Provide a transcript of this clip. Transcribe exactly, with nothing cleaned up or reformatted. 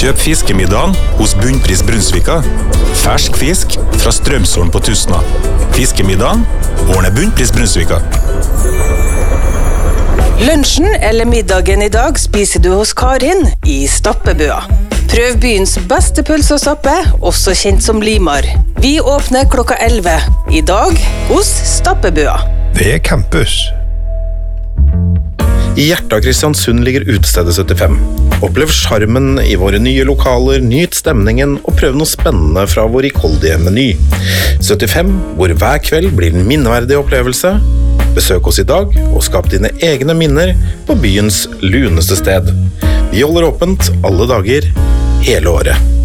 Kjøp fiskemiddagen hos Bunnpris Brunsvika. Fersk fisk fra Strømsholm på Tusna. Fiskemiddagen ordner Bunnpris Brunsvika. Lunsjen eller middagen i dag spiser du hos Karin i Stappebøa. Prøv byens beste pølse og stappe, også kjent som Limar. Vi åpner klokka elleve. I dag hos Stappebøa. Ved campus. I hjertet av Kristiansund ligger Utestedet syttifem. Opplev charmen i våre nye lokaler, nyt stemningen og prøv noe spennende fra vår rikholdige meny. syttifem, hvor hver kveld blir en minneverdig opplevelse. Besøk oss i dag og skap dine egne minner på byens luneste sted. Vi holder åpent alle dager, hele året.